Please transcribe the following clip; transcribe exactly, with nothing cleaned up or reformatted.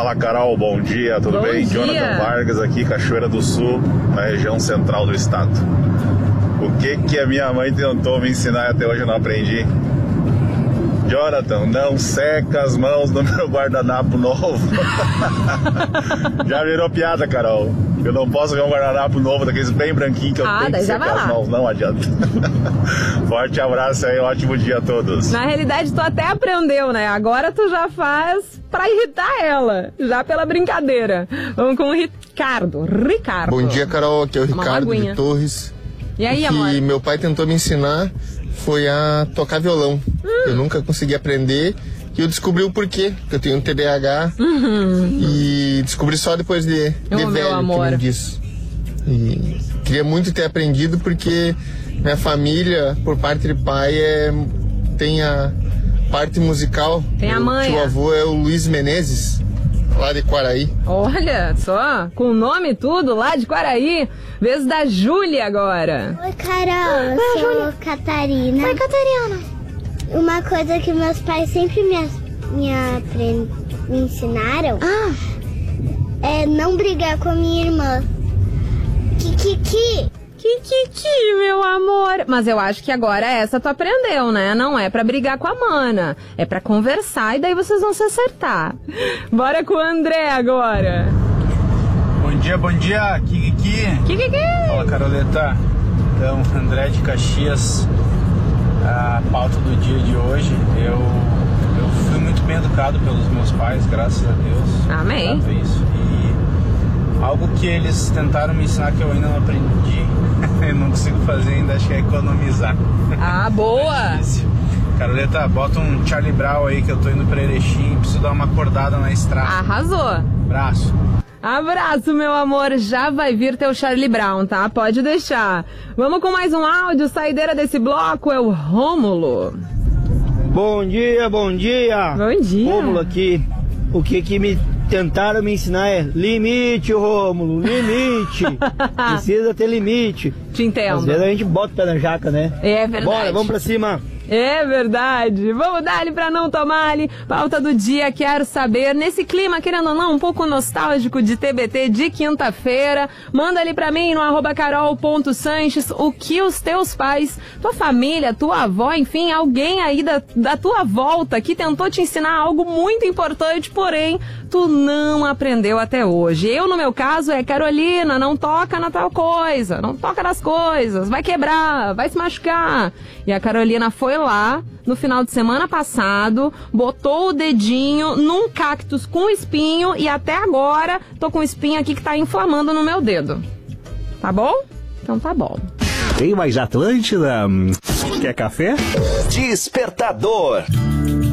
Fala, Carol, bom dia, tudo bom bem? Dia. Jonathan Vargas aqui, Cachoeira do Sul, na região central do estado. O que que a minha mãe tentou me ensinar e até hoje eu não aprendi? Jonathan, não seca as mãos no meu guardanapo novo. Já virou piada, Carol. Eu não posso ver um guardanapo novo daqueles bem branquinhos que eu ah, tenho que secar as mãos, não adianta. Forte abraço aí, ótimo dia a todos. Na realidade, tu até aprendeu, né? Agora tu já faz pra irritar ela, já pela brincadeira. Vamos com o Ricardo. Ricardo. Bom dia, Carol. Aqui é o Uma Ricardo maguinha. de Torres. E aí, o que amor? meu pai tentou me ensinar foi a tocar violão. Hum. Eu nunca consegui aprender e eu descobri o porquê, que eu tenho um T D A H uhum. e descobri só depois de, de oh, velho amor. que me disse. E queria muito ter aprendido porque minha família, por parte de pai, é, tem a parte musical. Tem meu a mãe. Meu avô é o Luiz Menezes, lá de Quaraí. Olha só, com o nome e tudo, lá de Quaraí. Vez da Júlia agora. Oi, Carol, eu Oi, sou Júlia. Catarina. Oi, Catarina. Uma coisa que meus pais sempre me, me, aprend, me ensinaram ah. é não brigar com a minha irmã. Kikiki. Kikiki, meu amor. Mas eu acho que agora essa tu aprendeu, né? Não é pra brigar com a mana. É pra conversar e daí vocês vão se acertar. Bora com o André agora. Bom dia, bom dia, Kikiki. Kikiki. Fala, Caroleta. Então, André de Caxias. A pauta do dia de hoje, eu, eu fui muito bem educado pelos meus pais, graças a Deus. Amém. Isso. E algo que eles tentaram me ensinar que eu ainda não aprendi, eu não consigo fazer ainda, acho que é economizar. Ah, boa! Caroleta, bota um Charlie Brown aí que eu tô indo pra Erechim, preciso dar uma acordada na estrada. Arrasou! Abraço! Abraço, meu amor. Já vai vir teu Charlie Brown, tá? Pode deixar. Vamos com mais um áudio. Saideira desse bloco é o Rômulo. Bom dia, bom dia. Bom dia. Rômulo aqui. O que que me tentaram me ensinar é limite, Rômulo, limite. Precisa ter limite. Te entendo. Às vezes a gente bota o pé na jaca, né? É verdade. Bora, vamos pra cima. É verdade. Vamos dar-lhe pra não tomar-lhe. Pauta do dia, quero saber. Nesse clima, querendo ou não, um pouco nostálgico de T B T de quinta-feira, manda ali pra mim no arroba carol.sanches o que os teus pais, tua família, tua avó, enfim, alguém aí da, da tua volta que tentou te ensinar algo muito importante, porém, tu não aprendeu até hoje. Eu, no meu caso, é Carolina, não toca na tal coisa, não toca nas coisas, vai quebrar, vai se machucar. E a Carolina foi lá no final de semana passado, botou o dedinho num cactus com espinho e até agora tô com espinho aqui que tá inflamando no meu dedo. Tá bom? Então tá bom. Tem mais Atlântida? Quer café? Despertador.